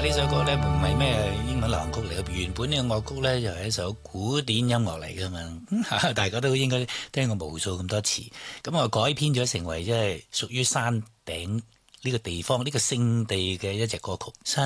呢首歌咧唔係咩英文流行曲嚟嘅，原本呢個樂曲咧就係一首古典音樂嚟噶嘛，大家都應該聽過無數咁多次。咁我改編咗成為即係屬於山頂呢個地方呢個聖地嘅一隻歌曲。